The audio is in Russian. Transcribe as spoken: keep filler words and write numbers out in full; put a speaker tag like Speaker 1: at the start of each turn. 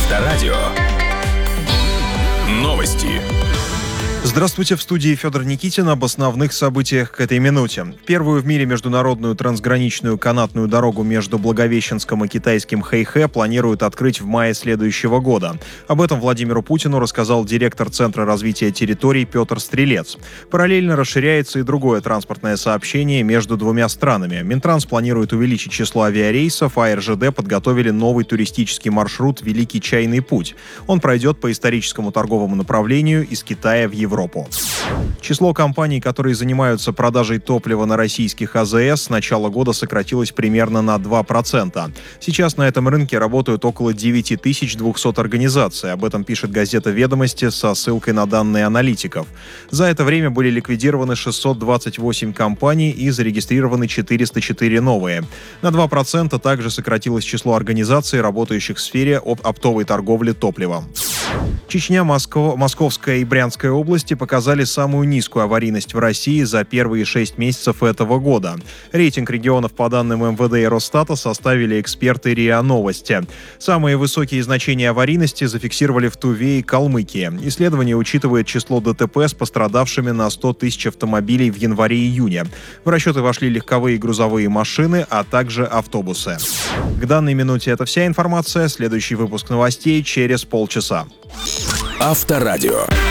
Speaker 1: Авторадио. Новости.
Speaker 2: Здравствуйте, в студии Федор Никитин об основных событиях к этой минуте. Первую в мире международную трансграничную канатную дорогу между Благовещенском и китайским Хэйхэ планируют открыть в мае следующего года. Об этом Владимиру Путину рассказал директор Центра развития территорий Петр Стрелец. Параллельно расширяется и другое транспортное сообщение между двумя странами. Минтранс планирует увеличить число авиарейсов, а эр жэ дэ подготовили новый туристический маршрут «Великий чайный путь». Он пройдет по историческому торговому направлению из Китая в Европу. Европу. Число компаний, которые занимаются продажей топлива на российских а зэ эс, с начала года сократилось примерно на два процента. Сейчас на этом рынке работают около девять тысяч двести организаций. Об этом пишет газета «Ведомости» со ссылкой на данные аналитиков. За это время были ликвидированы шестьсот двадцать восемь компаний и зарегистрированы четыреста четыре новые. На два процента также сократилось число организаций, работающих в сфере оптовой торговли топливом. Чечня, Москва, Московская и Брянская области показали самую низкую аварийность в России за первые шесть месяцев этого года. Рейтинг регионов по данным эм вэ дэ и Росстата составили эксперты РИА Новости. Самые высокие значения аварийности зафиксировали в Туве и Калмыкии. Исследование учитывает число дэ тэ пэ с пострадавшими на сто тысяч автомобилей в январе-июне. В расчеты вошли легковые и грузовые машины, а также автобусы. К данной минуте это вся информация. Следующий выпуск новостей через полчаса.
Speaker 1: Авторадио.